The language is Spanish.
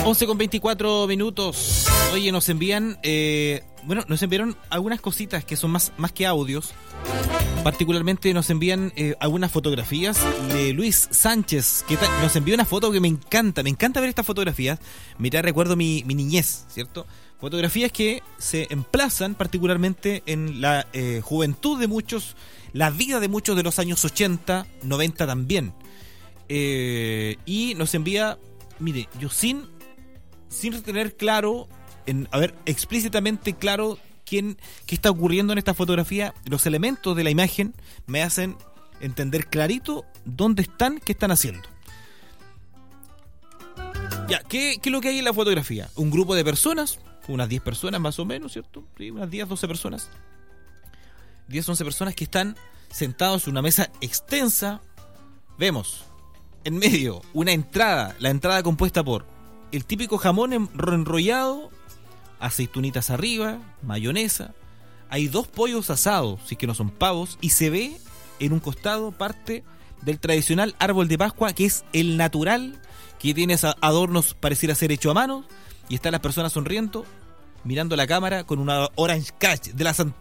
11:24. Oye, nos envían, nos enviaron algunas cositas que son más que audios. Particularmente nos envían algunas fotografías de Luis Sánchez, que nos envió una foto que me encanta ver estas fotografías. Mirá, recuerdo mi niñez, ¿cierto? Fotografías que se emplazan particularmente en la juventud de muchos, la vida de muchos de los años 80, 90 también. Y nos envía, mire, yo sin tener claro, explícitamente claro qué está ocurriendo en esta fotografía, los elementos de la imagen me hacen entender clarito dónde están, qué están haciendo. Ya, ¿qué es lo que hay en la fotografía? Un grupo de personas, unas 10 personas más o menos, ¿cierto? Sí, unas 10, 12 personas. 10, 11 personas que están sentados en una mesa extensa. Vemos en medio una entrada, la entrada compuesta por el típico jamón enrollado, aceitunitas arriba, mayonesa. Hay 2 pollos asados, si es que no son pavos, y se ve en un costado parte del tradicional árbol de Pascua, que es el natural, que tiene adornos pareciera ser hecho a mano, y están las personas sonriendo, mirando la cámara con una Orange Cash de las antiguas.